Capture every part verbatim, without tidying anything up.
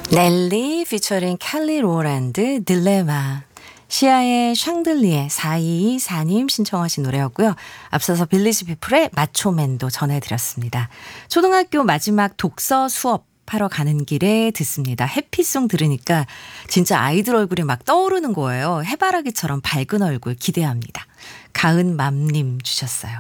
넬리 피처링 켈리 로랜드 딜레마. 시아의 샹들리에 사이이사님 신청하신 노래였고요. 앞서서 빌리지 피플의 마초맨도 전해드렸습니다. 초등학교 마지막 독서 수업하러 가는 길에 듣습니다. 해피송 들으니까 진짜 아이들 얼굴이 막 떠오르는 거예요. 해바라기처럼 밝은 얼굴 기대합니다. 가은맘님 주셨어요.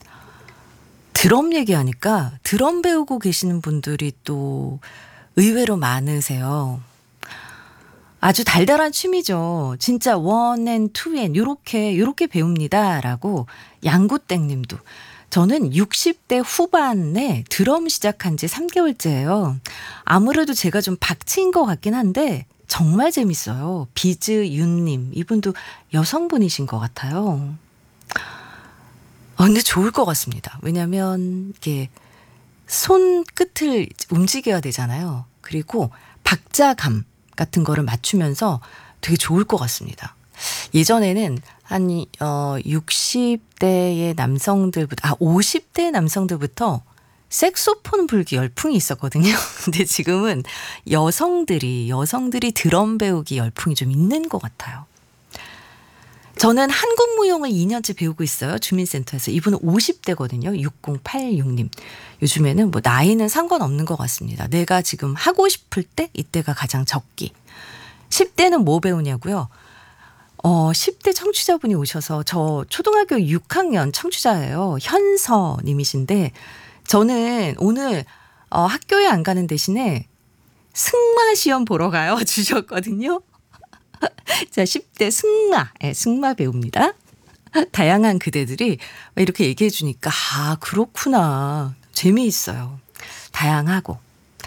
드럼 얘기하니까 드럼 배우고 계시는 분들이 또 의외로 많으세요. 아주 달달한 취미죠. 진짜 원 앤 투 앤 요렇게 요렇게 배웁니다라고 양구땡님도. 저는 육십 대 후반에 드럼 시작한 지 삼 개월째예요. 아무래도 제가 좀 박치인 것 같긴 한데 정말 재밌어요. 비즈윤님 이분도 여성분이신 것 같아요. 아, 근데 좋을 것 같습니다. 왜냐하면 이게 손 끝을 움직여야 되잖아요. 그리고 박자감 같은 거를 맞추면서 되게 좋을 것 같습니다. 예전에는 한 어, 육십 대의 남성들부터 아 오십 대 남성들부터 색소폰 불기 열풍이 있었거든요. 근데 지금은 여성들이 여성들이 드럼 배우기 열풍이 좀 있는 것 같아요. 저는 한국 무용을 이 년째 배우고 있어요. 주민센터에서. 이분은 오십 대거든요. 육공팔육님. 요즘에는 뭐 나이는 상관없는 것 같습니다. 내가 지금 하고 싶을 때 이때가 가장 적기. 십 대는 뭐 배우냐고요? 어, 십 대 청취자분이 오셔서 저 초등학교 육 학년 청취자예요. 현서님이신데 저는 오늘 어, 학교에 안 가는 대신에 승마 시험 보러 가요 주셨거든요. 자, 십 대 승마, 네, 승마 배웁니다. 다양한 그대들이 이렇게 얘기해 주니까 아 그렇구나. 재미있어요. 다양하고.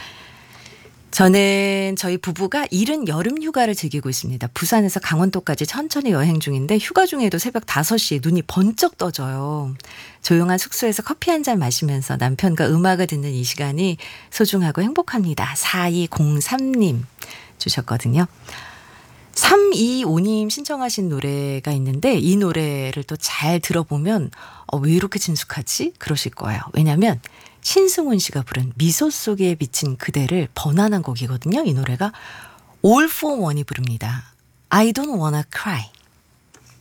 저는 저희 부부가 이른 여름 휴가를 즐기고 있습니다. 부산에서 강원도까지 천천히 여행 중인데 휴가 중에도 새벽 다섯 시에 눈이 번쩍 떠져요. 조용한 숙소에서 커피 한 잔 마시면서 남편과 음악을 듣는 이 시간이 소중하고 행복합니다. 사이공삼님 주셨거든요. 삼이오님 신청하신 노래가 있는데 이 노래를 또 잘 들어보면 어, 왜 이렇게 친숙하지? 그러실 거예요. 왜냐하면 신승훈 씨가 부른 미소 속에 비친 그대를 번안한 곡이거든요. 이 노래가 All for One이 부릅니다. I don't wanna cry.